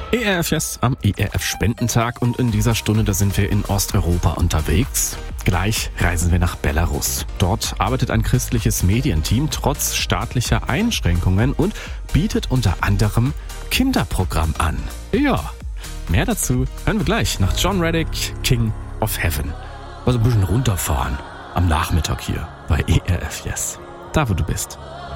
ERF Yes am ERF Spendentag und in dieser Stunde, da sind wir in Osteuropa unterwegs. Gleich reisen wir nach Belarus. Dort arbeitet ein christliches Medienteam trotz staatlicher Einschränkungen und bietet unter anderem Kinderprogramm an. Ja, mehr dazu hören wir gleich nach John Reddick, King of Heaven. Also ein bisschen runterfahren am Nachmittag hier bei ERF Yes. Da, wo du bist.